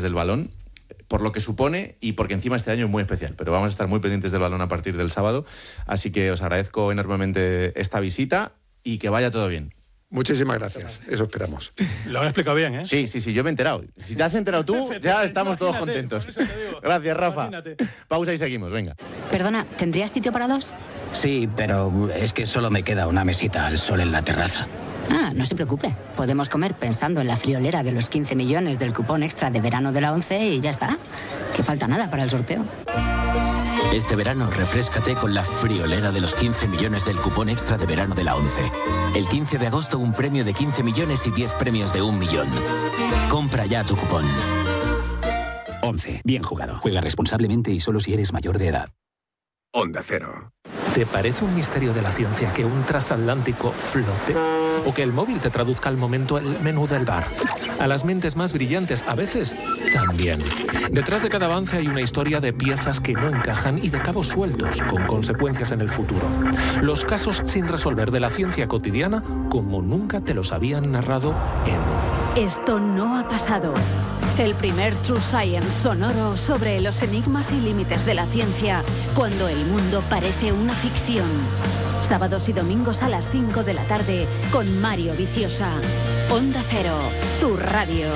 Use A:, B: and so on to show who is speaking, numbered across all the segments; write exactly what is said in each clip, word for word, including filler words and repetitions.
A: del balón, por lo que supone y porque encima este año es muy especial. Pero vamos a estar muy pendientes del balón a partir del sábado. Así que os agradezco enormemente esta visita y que vaya todo bien.
B: Muchísimas gracias, eso esperamos.
C: Lo han explicado bien, ¿eh?
A: Sí, sí, sí, yo me he enterado. Si te has enterado tú, ya estamos todos contentos. Gracias, Rafa. Imagínate. Pausa y seguimos, venga.
D: Perdona, ¿tendrías sitio para dos?
E: Sí, pero es que solo me queda una mesita al sol en la terraza.
D: Ah, no se preocupe. Podemos comer pensando en la friolera de los quince millones del cupón extra de verano de la ONCE y ya está. Que falta nada para el sorteo.
F: Este verano, refréscate con la friolera de los quince millones del cupón extra de verano de la ONCE. El quince de agosto, un premio de quince millones y diez premios de un millón. Compra ya tu cupón.
G: ONCE. Bien jugado. Juega responsablemente y solo si eres mayor de edad.
B: Onda Cero.
H: ¿Te parece un misterio de la ciencia que un transatlántico flote? ¿O que el móvil te traduzca al momento el menú del bar? A las mentes más brillantes, a veces, también. Detrás de cada avance hay una historia de piezas que no encajan y de cabos sueltos, con consecuencias en el futuro. Los casos sin resolver de la ciencia cotidiana, como nunca te los habían narrado en...
I: Esto no ha pasado. El primer True Science sonoro sobre los enigmas y límites de la ciencia cuando el mundo parece una ficción. Sábados y domingos a las cinco de la tarde con Mario Viciosa. Onda Cero, tu radio.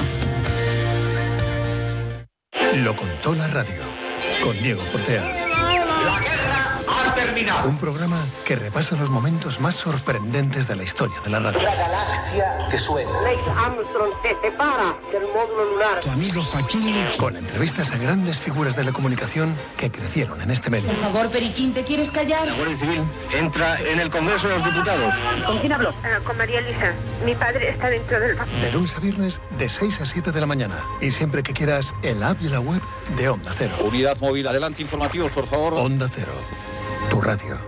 J: Lo contó la radio con Diego Fortea.
K: La guerra ha terminado.
J: Un programa que repasa los momentos más sorprendentes de la historia de la radio.
K: La galaxia que suena.
L: Neil Armstrong se separa del módulo lunar.
J: Tu amigo Joaquín. Con entrevistas a grandes figuras de la comunicación que crecieron en este medio.
M: Por favor, Periquín, ¿te quieres callar?
N: La Guardia Civil entra en el Congreso de los Diputados.
L: ¿Con quién hablo?
O: Uh, con María Elisa. Mi padre está dentro del...
J: De lunes a viernes, de seis a siete de la mañana. Y siempre que quieras, en la app y la web de Onda Cero.
N: Unidad móvil, adelante, informativos, por favor.
J: Onda Cero, tu radio.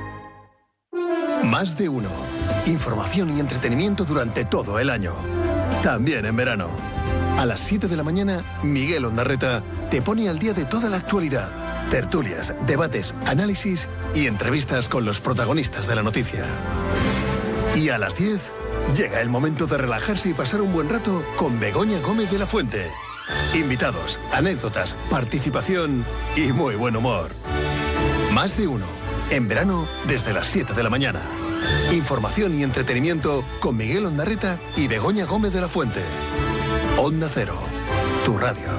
J: Más de uno. Información y entretenimiento durante todo el año. También en verano. A las siete de la mañana, Miguel Ondarreta te pone al día de toda la actualidad. Tertulias, debates, análisis y entrevistas con los protagonistas de la noticia. Y a las diez, llega el momento de relajarse y pasar un buen rato con Begoña Gómez de la Fuente. Invitados, anécdotas, participación y muy buen humor. Más de uno. En verano, desde las siete de la mañana. Información y entretenimiento con Miguel Ondarreta y Begoña Gómez de la Fuente. Onda Cero, tu radio.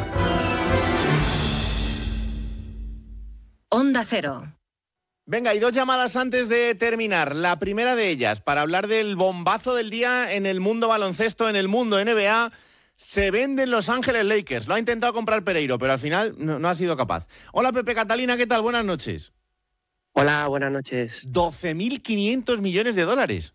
I: Onda Cero.
A: Venga, y dos llamadas antes de terminar. La primera de ellas, para hablar del bombazo del día en el mundo baloncesto, en el mundo N B A. Se venden Los Ángeles Lakers. Lo ha intentado comprar Pereiro, pero al final no, no ha sido capaz. Hola, Pepe Catalina, ¿qué tal? Buenas noches.
P: Hola, buenas noches.
A: doce mil quinientos millones de dólares.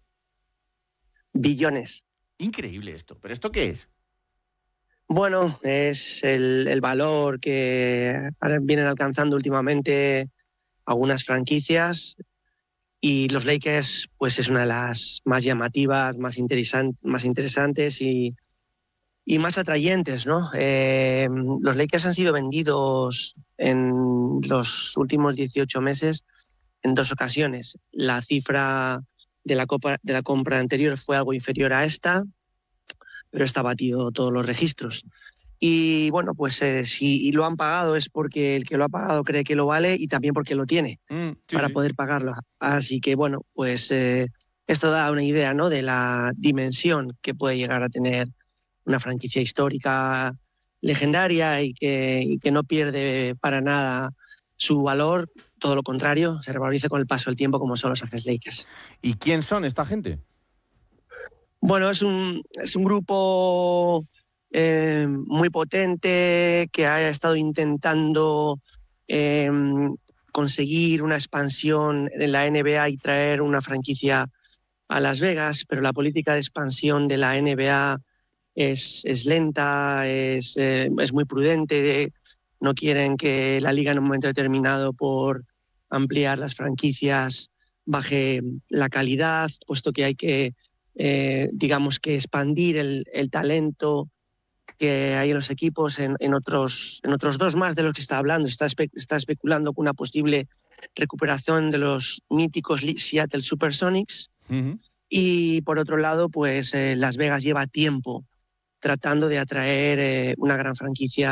P: Billones.
A: Increíble esto. ¿Pero esto qué es?
P: Bueno, es el, el valor que vienen alcanzando últimamente algunas franquicias y los Lakers pues es una de las más llamativas, más, interesan, más interesantes y, y más atrayentes, ¿no? Eh, los Lakers han sido vendidos en los últimos dieciocho meses en dos ocasiones. La cifra de la, copa, de la compra anterior fue algo inferior a esta, pero está batido todos los registros. Y bueno, pues eh, si lo han pagado es porque el que lo ha pagado cree que lo vale y también porque lo tiene mm, sí, para sí. poder pagarlo. Así que bueno, pues eh, esto da una idea, ¿no?, de la dimensión que puede llegar a tener una franquicia histórica, legendaria y que, y que no pierde para nada su valor. Todo lo contrario, se revaloriza con el paso del tiempo como son los Ángeles Lakers.
A: ¿Y quién son esta gente?
P: Bueno, es un, es un grupo eh, muy potente que ha estado intentando eh, conseguir una expansión en la N B A y traer una franquicia a Las Vegas, pero la política de expansión de la N B A es, es lenta, es, eh, es muy prudente. No quieren que la liga en un momento determinado por ampliar las franquicias baje la calidad, puesto que hay que, eh, digamos que expandir el, el talento que hay en los equipos en, en, otros, en otros dos más de los que está hablando. Está, espe está especulando con una posible recuperación de los míticos Seattle Supersonics. Uh-huh. Y por otro lado, pues eh, Las Vegas lleva tiempo tratando de atraer eh, una gran franquicia